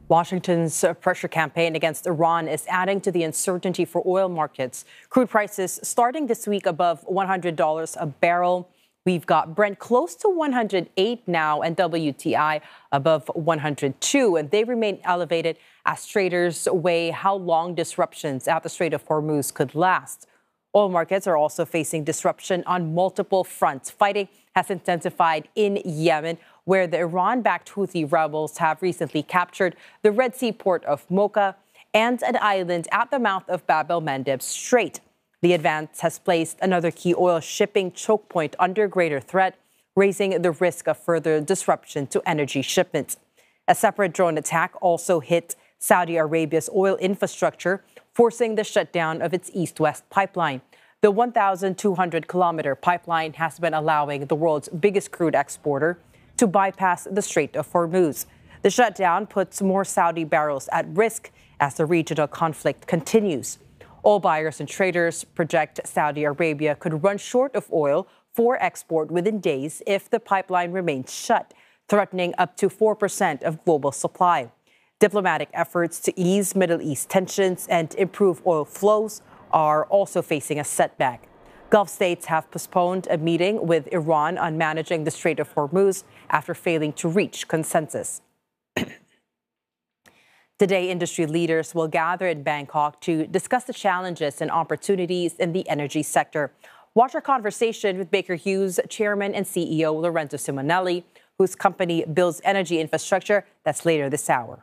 Washington's pressure campaign against Iran is adding to the uncertainty for oil markets. Crude prices starting this week above $100 a barrel. We've got Brent close to 108 now and WTI above 102, and they remain elevated as traders weigh how long disruptions at the Strait of Hormuz could last. Oil markets are also facing disruption on multiple fronts. Fighting has intensified in Yemen, where the Iran-backed Houthi rebels have recently captured the Red Sea port of Mocha and an island at the mouth of Bab el-Mandeb Strait. The advance has placed another key oil shipping choke point under greater threat, raising the risk of further disruption to energy shipments. A separate drone attack also hit Saudi Arabia's oil infrastructure, forcing the shutdown of its east-west pipeline. The 1,200-kilometer pipeline has been allowing the world's biggest crude exporter to bypass the Strait of Hormuz. The shutdown puts more Saudi barrels at risk as the regional conflict continues. Oil buyers and traders project Saudi Arabia could run short of oil for export within days if the pipeline remains shut, threatening up to 4% of global supply. Diplomatic efforts to ease Middle East tensions and improve oil flows are also facing a setback. Gulf states have postponed a meeting with Iran on managing the Strait of Hormuz after failing to reach consensus. Today, industry leaders will gather in Bangkok to discuss the challenges and opportunities in the energy sector. Watch our conversation with Baker Hughes Chairman and CEO Lorenzo Simonelli, whose company builds energy infrastructure. That's later this hour.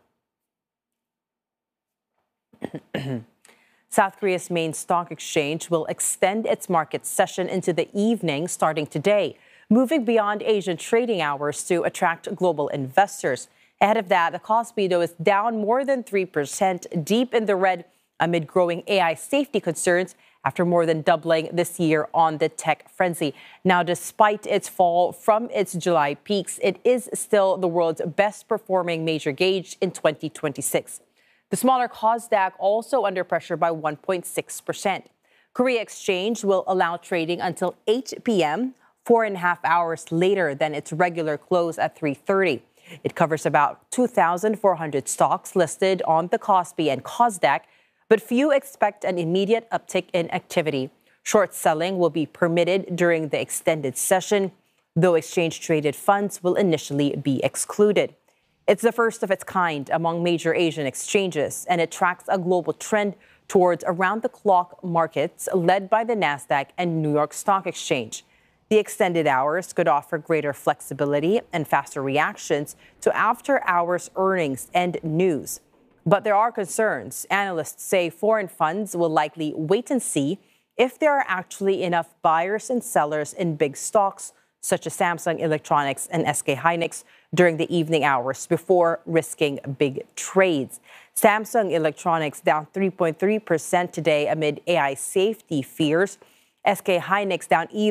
South Korea's main stock exchange will extend its market session into the evening starting today, moving beyond Asian trading hours to attract global investors. Ahead of that, the Kospi is down more than 3%, deep in the red amid growing AI safety concerns after more than doubling this year on the tech frenzy. Now, despite its fall from its July peaks, it is still the world's best performing major gauge in 2026. The smaller KOSDAQ also under pressure by 1.6%. Korea Exchange will allow trading until 8 p.m., 4.5 hours later than its regular close at 3:30. It covers about 2,400 stocks listed on the Kospi and KOSDAQ, but few expect an immediate uptick in activity. Short selling will be permitted during the extended session, though exchange-traded funds will initially be excluded. It's the first of its kind among major Asian exchanges, and it tracks a global trend towards around-the-clock markets led by the Nasdaq and New York Stock Exchange. The extended hours could offer greater flexibility and faster reactions to after-hours earnings and news. But there are concerns. Analysts say foreign funds will likely wait and see if there are actually enough buyers and sellers in big stocks such as Samsung Electronics and SK Hynix during the evening hours before risking big trades. Samsung Electronics down 3.3% today amid AI safety fears. SK Hynix down even